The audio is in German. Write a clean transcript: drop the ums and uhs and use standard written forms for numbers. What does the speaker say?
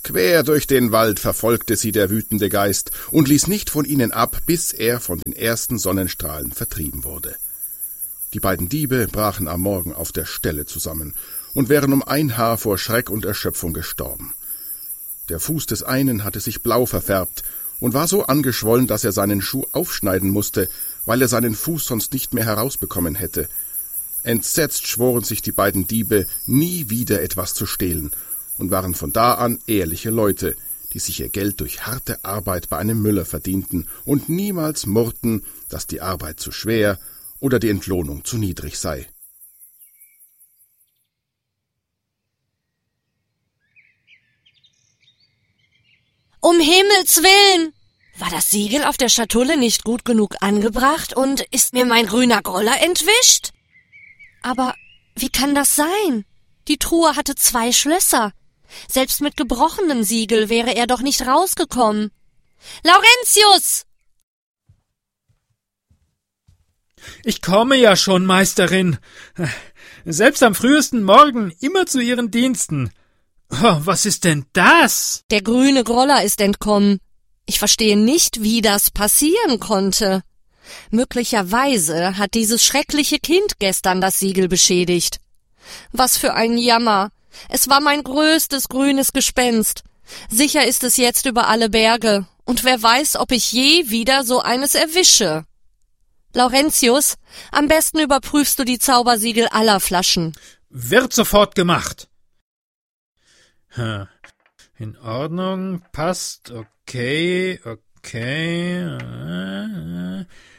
Quer durch den Wald verfolgte sie der wütende Geist und ließ nicht von ihnen ab, bis er von den ersten Sonnenstrahlen vertrieben wurde. Die beiden Diebe brachen am Morgen auf der Stelle zusammen und wären um ein Haar vor Schreck und Erschöpfung gestorben. Der Fuß des einen hatte sich blau verfärbt und war so angeschwollen, dass er seinen Schuh aufschneiden musste, weil er seinen Fuß sonst nicht mehr herausbekommen hätte. Entsetzt schworen sich die beiden Diebe, nie wieder etwas zu stehlen, und waren von da an ehrliche Leute, die sich ihr Geld durch harte Arbeit bei einem Müller verdienten und niemals murrten, dass die Arbeit zu schwer oder die Entlohnung zu niedrig sei. Um Himmels Willen! War das Siegel auf der Schatulle nicht gut genug angebracht und ist mir mein grüner Groller entwischt? Aber wie kann das sein? Die Truhe hatte 2 Schlösser. Selbst mit gebrochenem Siegel wäre er doch nicht rausgekommen. Laurentius! Ich komme ja schon, Meisterin. Selbst am frühesten Morgen immer zu Ihren Diensten. Oh, was ist denn das? Der grüne Groller ist entkommen. Ich verstehe nicht, wie das passieren konnte. Möglicherweise hat dieses schreckliche Kind gestern das Siegel beschädigt. Was für ein Jammer! Es war mein größtes grünes Gespenst. Sicher ist es jetzt über alle Berge, und wer weiß, ob ich je wieder so eines erwische. Laurentius, am besten überprüfst du die Zaubersiegel aller Flaschen. Wird sofort gemacht. In Ordnung, passt, okay.